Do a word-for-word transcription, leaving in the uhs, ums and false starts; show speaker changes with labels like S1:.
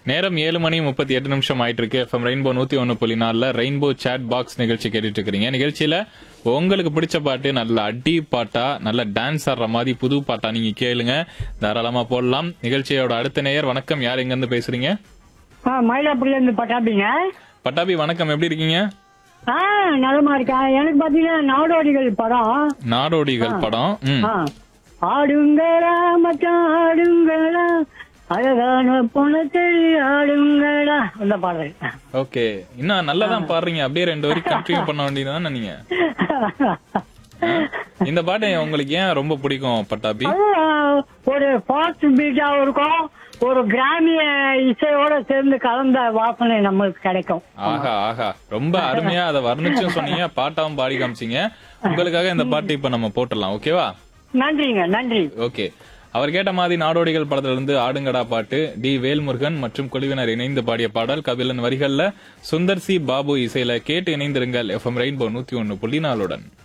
S1: நேரம் ஏழு மணி முப்பத்தி எட்டு நிமிஷம் ஆயிட்டு இருக்கு. எஃப்எம் ரெயின்போ நூத்தி ஒன்னு புள்ளி நாலுல ரெயின்போ சாட் பாக்ஸ் நிகழ்ச்சி கேட்டுட்டு இருக்கிறீங்க. நிகழ்ச்சியில உங்களுக்கு பிடிச்ச பாட்டு, நல்ல அடி பாட்டா, நல்ல டான்ஸ் ஆடுற மாதிரி புது பாட்டா நீங்க கேளுங்க, தாராளமா போடலாம். நிகழ்ச்சியோட அடுத்த நேயர், வணக்கம். யார் எங்க இருந்து பேசுறீங்க?
S2: மயிலாப்பூர்ல இருந்து பட்டாபிங்க.
S1: பட்டாபி வணக்கம், எப்படி இருக்கீங்க?
S2: ஆ, நலமா இருக்கா. எனக்கு பாத்தீங்கன்னா நாடோடிகள் படம்.
S1: நாடோடிகள் படம். ம்.
S2: ஆ, ஆடுங்களா மச்சான் ஆடுங்களா, அழகான பொண்ணத்தெளி ஆடுங்களா, அந்த பாடல்.
S1: ஓகே, இன்னும் நல்லாதான் பாடுறீங்க. அப்படியே ரெண்டு வரைக்கும் கண்டினியூ பண்ண வேண்டியதுதானே நீங்க. இந்த பாட்டு உங்களுக்கு ஏன் ரொம்ப பிடிக்கும் பட்டாபி?
S2: ஒரு ஃபாஸ்ட் பீட்டாவும் இருக்கும், ஒரு கிராமிய இசையோட சேர்ந்து கலந்த வாசனை நம்மளுக்கு கிடைக்கும்.
S1: ஆஹா ஆஹா, ரொம்ப அருமையா அதை வர்ணிச்சும் சொன்னீங்க, பாட்டாவும் பாடி காமிச்சீங்க. உங்களுக்காக இந்த பாட்டு இப்ப நம்ம போட்டுடலாம், ஓகேவா?
S2: நன்றிங்க, நன்றி.
S1: ஓகே, அவர் கேட்ட மாதிரி நாடோடிகள் படத்துல இருந்து ஆடுங்கடா பாட்டு, டி வேல்முருகன் மற்றும் குழுவினர் இணைந்து பாடிய பாடல். கபிலன் வரிகள்ல, சுந்தர் சி பாபு இசையில கேட்டு இணைந்திருங்கள் எஃப்எம் ரெயின்போ நூத்தி ஒன்னு புள்ளி நாலுடன்.